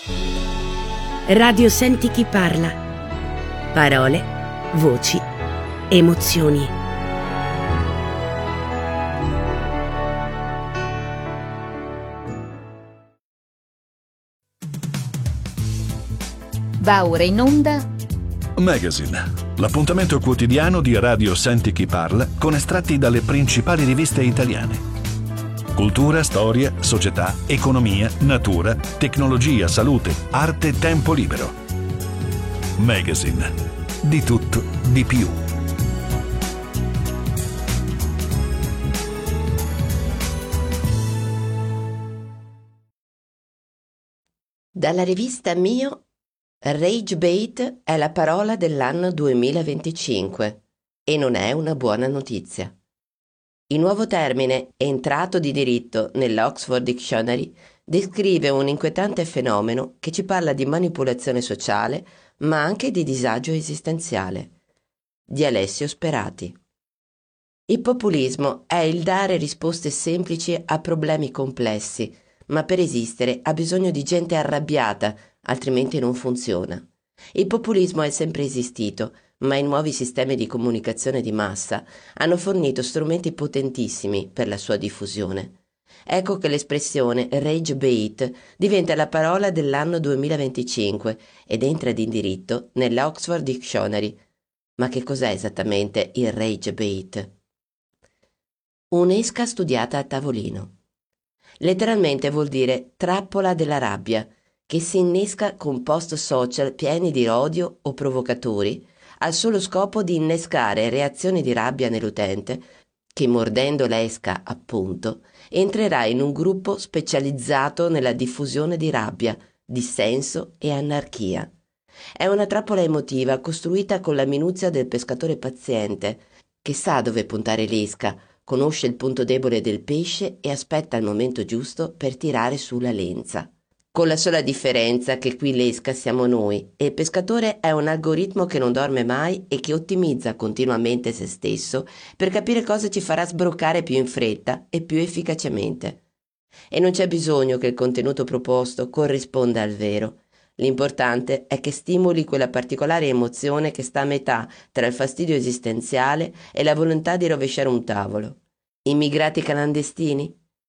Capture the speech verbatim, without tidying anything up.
Radio Senti chi parla. Parole, voci, emozioni. Va ora in onda Magazine, l'appuntamento quotidiano di Radio Senti chi parla con estratti dalle principali riviste italiane. Cultura, storia, società, economia, natura, tecnologia, salute, arte, tempo libero. Magazine, di tutto, di più. Dalla rivista Mio, Rage Bait è la parola dell'anno duemilaventicinque e non è una buona notizia. Il nuovo termine, entrato di diritto nell'Oxford Dictionary, descrive un inquietante fenomeno che ci parla di manipolazione sociale, ma anche di disagio esistenziale. Di Alessio Sperati. Il populismo è il dare risposte semplici a problemi complessi, ma per esistere ha bisogno di gente arrabbiata, altrimenti non funziona. Il populismo è sempre esistito, ma i nuovi sistemi di comunicazione di massa hanno fornito strumenti potentissimi per la sua diffusione. Ecco che l'espressione rage bait diventa la parola dell'anno duemilaventicinque ed entra di diritto nell'Oxford Dictionary. Ma che cos'è esattamente il rage bait? Un'esca studiata a tavolino. Letteralmente vuol dire trappola della rabbia, che si innesca con post social pieni di odio o provocatori, al solo scopo di innescare reazioni di rabbia nell'utente che, mordendo l'esca, appunto, entrerà in un gruppo specializzato nella diffusione di rabbia, dissenso e anarchia. È una trappola emotiva costruita con la minuzia del pescatore paziente, che sa dove puntare l'esca, conosce il punto debole del pesce e aspetta il momento giusto per tirare su la lenza. Con la sola differenza che qui l'esca siamo noi e il pescatore è un algoritmo che non dorme mai e che ottimizza continuamente se stesso per capire cosa ci farà sbroccare più in fretta e più efficacemente. E non c'è bisogno che il contenuto proposto corrisponda al vero. L'importante è che stimoli quella particolare emozione che sta a metà tra il fastidio esistenziale e la volontà di rovesciare un tavolo. Immigrati clandestini?